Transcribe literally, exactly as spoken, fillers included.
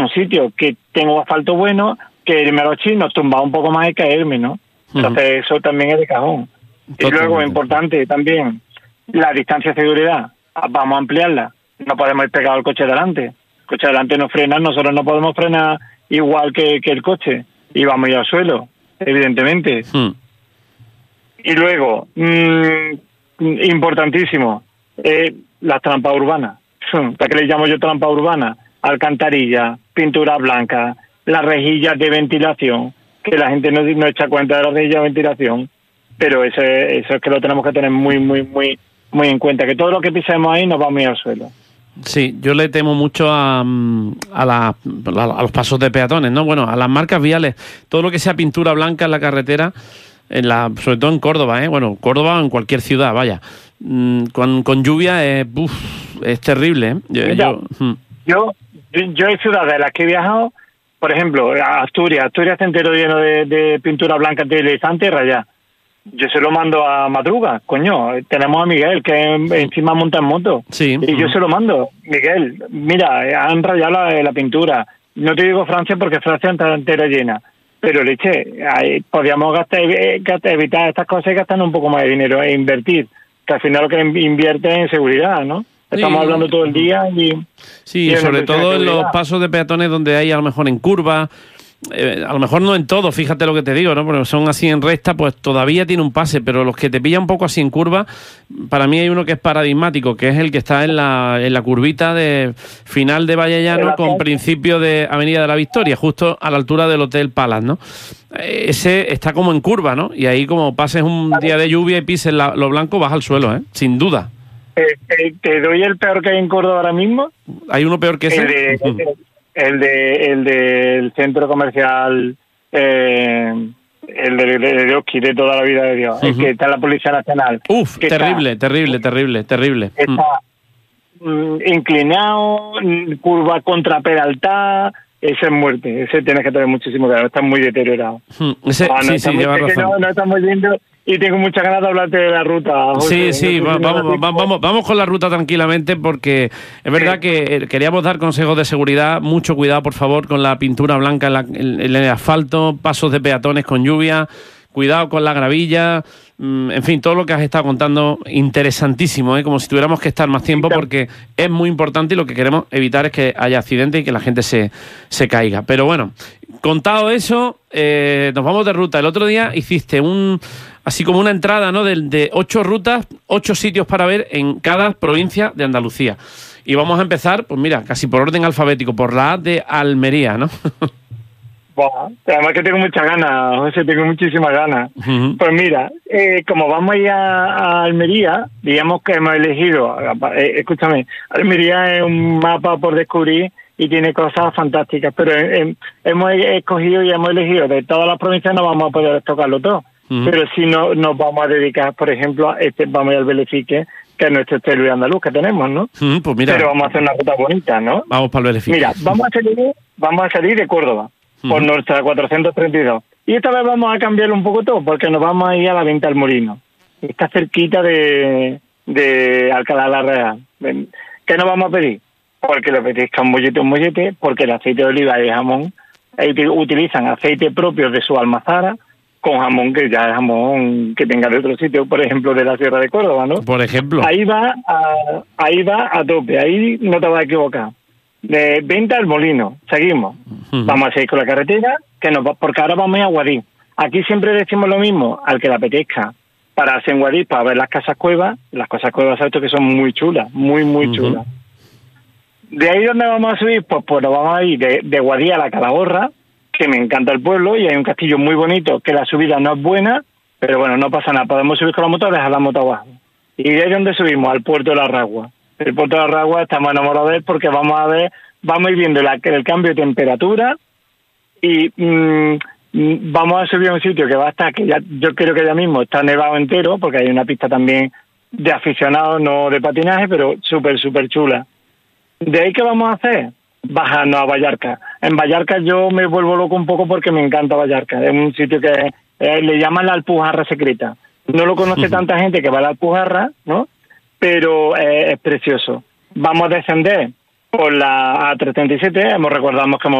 un sitio que tengo asfalto bueno, que irme a los chinos, tumbar un poco más y caerme, ¿no? Entonces uh-huh. eso también es de cajón. Totalmente. Y luego, importante también, la distancia de seguridad. Vamos a ampliarla. No podemos ir pegados al coche delante. El coche delante no frena, nosotros no podemos frenar igual que, que el coche. Y vamos a ir al suelo, evidentemente. Uh-huh. Y luego, mmm, importantísimo, eh, las trampas urbanas. ¿Para qué le llamo yo trampa urbana? Alcantarilla, pintura blanca, las rejillas de ventilación, que la gente no, no echa cuenta de las rejillas de ventilación, pero eso es, eso es que lo tenemos que tener muy, muy, muy, muy en cuenta, que todo lo que pisemos ahí nos va a ir al suelo. Sí, yo le temo mucho a, a, la, a los pasos de peatones, ¿no? Bueno, a las marcas viales, todo lo que sea pintura blanca en la carretera, en la, sobre todo en Córdoba, ¿eh? Bueno, Córdoba o en cualquier ciudad, vaya, mm, con, con lluvia es, uf, es terrible, ¿eh? Yo, Mira, yo, mm. yo, yo hay ciudades en las que he viajado, por ejemplo, Asturias, Asturias está entero lleno de, de pintura blanca deslizante y rayada. Yo se lo mando a Madruga, coño, tenemos a Miguel que encima monta en moto, sí. y yo se lo mando, Miguel, mira, han rayado la, la pintura, no te digo Francia porque Francia está entera llena, pero leche, ahí podríamos gastar, gastar, evitar estas cosas y gastar un poco más de dinero e invertir, que al final lo que invierte es en seguridad, ¿no? Estamos sí. hablando todo el día y... Sí, y sobre todo en los pasos de peatones donde hay a lo mejor en curva, eh, a lo mejor no en todo, fíjate lo que te digo, ¿no? Porque son así en recta, pues todavía tiene un pase, pero los que te pillan un poco así en curva, para mí hay uno que es paradigmático, que es el que está en la, en la curvita de final de Vallellano con principio de Avenida de la Victoria, justo a la altura del Hotel Palace, ¿no? Ese está como en curva, ¿no? Y ahí como pases un día de lluvia y pises la, lo blanco, vas al suelo, ¿eh? Sin duda. Eh, eh, ¿Te doy el peor que hay en Córdoba ahora mismo? ¿Hay uno peor que ese? El de, el de, el de, el del centro comercial, eh, el de, de, de Oski, de toda la vida de Dios, uh-huh. el que está en la Policía Nacional. Uf, terrible, está, terrible, terrible, terrible. Está mm. inclinado, curva contraperaltada. Ese es muerte, ese tienes que tener muchísimo cuidado, está muy deteriorado. Hmm, ese, no, no, sí, sí, lleva razón. No, no estamos viendo y tengo muchas ganas de hablarte de la ruta. Sí, José. sí, no va, si vamos, va, vamos, vamos con la ruta tranquilamente porque es verdad sí. que queríamos dar consejos de seguridad, mucho cuidado por favor con la pintura blanca en, la, en, en el asfalto, pasos de peatones con lluvia, cuidado con la gravilla, en fin, todo lo que has estado contando, interesantísimo, ¿eh? Como si tuviéramos que estar más tiempo porque es muy importante y lo que queremos evitar es que haya accidentes y que la gente se, se caiga. Pero bueno, contado eso, eh, nos vamos de ruta. El otro día hiciste un así como una entrada, ¿no? De, de ocho rutas, ocho sitios para ver en cada provincia de Andalucía. Y vamos a empezar, pues mira, casi por orden alfabético, por la A de Almería, ¿no? Bueno, además que tengo muchas ganas, José, tengo muchísimas ganas. Uh-huh. Pues mira, eh, como vamos a ir a, a Almería, digamos que hemos elegido, eh, escúchame, Almería es un mapa por descubrir y tiene cosas fantásticas, pero eh, hemos escogido y hemos elegido de todas las provincias, no vamos a poder tocarlo todo, uh-huh. pero sí no, nos vamos a dedicar, por ejemplo, a este, vamos a ir al Belefique, que es nuestro estilo andaluz que tenemos, ¿no? Uh-huh, pues mira, pero vamos a hacer una ruta bonita, ¿no? Vamos para el Belefique. Mira, vamos a salir, vamos a salir de Córdoba. Por uh-huh. nuestra cuatrocientos treinta y dos. Y esta vez vamos a cambiar un poco todo, porque nos vamos a ir a la Venta del Molino. Está cerquita de, de Alcalá de la Real. ¿Qué nos vamos a pedir? Porque le apetezca un mollete, un mollete, porque el aceite de oliva y el jamón, utilizan aceite propio de su almazara, con jamón que ya es jamón que tenga de otro sitio, por ejemplo, de la Sierra de Córdoba, ¿no? Por ejemplo. Ahí va a, ahí va a tope, ahí no te vas a equivocar. De Venta al Molino, seguimos. Uh-huh. Vamos a seguir con la carretera, que nos va, porque ahora vamos a ir a Guadix. Aquí siempre decimos lo mismo, al que le apetezca, pararse en Guadix para ver las casas cuevas. Las casas cuevas, ¿sabes? Que son muy chulas, muy, muy uh-huh. chulas. De ahí donde vamos a subir, pues, pues nos vamos a ir de, de Guadix a la Calahorra, que me encanta el pueblo, y hay un castillo muy bonito, que la subida no es buena, pero bueno, no pasa nada. Podemos subir con la moto, dejar la moto abajo. Y de ahí donde subimos, al puerto de la Ragua. El puerto de la Ragua estamos enamorados de él porque vamos a ver, vamos a ir viendo la, el cambio de temperatura y mmm, vamos a subir a un sitio que va a estar, que ya yo creo que ya mismo está nevado entero, porque hay una pista también de aficionados, no de patinaje, pero súper, súper chula. ¿De ahí qué vamos a hacer? Bajarnos a Vallarca. En Vallarca yo me vuelvo loco un poco porque me encanta Vallarca. Es un sitio que eh, le llaman la Alpujarra secreta. No lo conoce tanta gente que va a la Alpujarra, ¿no? Pero eh, es precioso. Vamos a descender por la A trescientos treinta y siete, hemos recordado que hemos